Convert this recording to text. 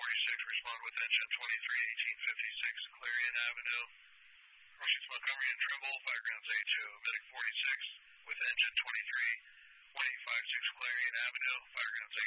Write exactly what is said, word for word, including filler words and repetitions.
forty-six, respond with engine twenty-three, eighteen fifty-six, Clarion Avenue. Oceans Montgomery and Trimble, fire grounds A two, Medic forty-six, with engine twenty-three, one eight five six, Clarion Avenue, fire grounds A